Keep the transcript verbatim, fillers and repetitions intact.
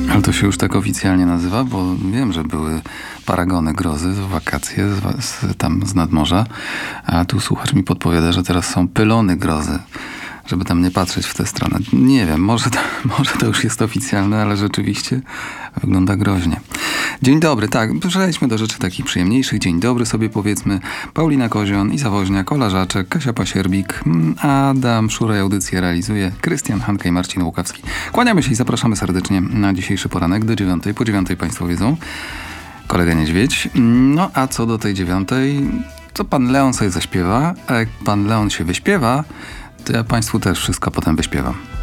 Ale to się już tak oficjalnie nazywa, bo wiem, że były paragony grozy, wakacje z, z, tam z nadmorza, a tu słuchacz mi podpowiada, że teraz są pylony grozy, żeby tam nie patrzeć w tę stronę. Nie wiem, może to, może to już jest oficjalne, ale rzeczywiście wygląda groźnie. Dzień dobry, tak, przejdźmy do rzeczy takich przyjemniejszych. Dzień dobry sobie powiedzmy. Paulina Kozion, Iza Woźniak, Ola Żaczek, Kasia Pasierbik, Adam Szuraj audycję realizuje, Krystian Hanka i Marcin Łukawski. Kłaniamy się i zapraszamy serdecznie na dzisiejszy poranek do dziewiątej. Po dziewiątej Państwo wiedzą. Kolega Niedźwiedź. No a co do tej dziewiątej, to pan Leon sobie zaśpiewa, a jak pan Leon się wyśpiewa, to ja Państwu też wszystko potem wyśpiewam.